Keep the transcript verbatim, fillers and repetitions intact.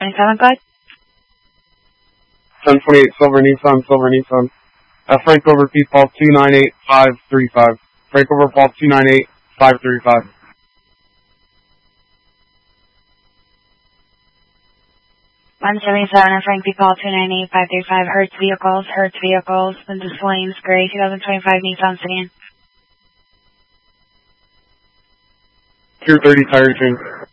twenty-seven code? ten twenty-eight Silver Nissan, Silver Nissan. Uh, Frank over P Paul two nine eight five three five. Frank over Paul two nine eight five three five. one seventy-seven and Frank P Paul two nine eight five three five. Hertz vehicles, Hertz vehicles. Into Flames, gray, twenty twenty-five Nissan Sedan. Tier thirty tire change.